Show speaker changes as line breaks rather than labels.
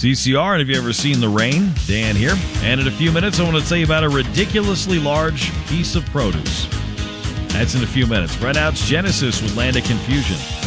CCR, and have you ever seen the rain? Dan here. And in a few minutes, I want to tell you about a ridiculously large piece of produce. That's in a few minutes. Right now, it's Genesis with Land of Confusion.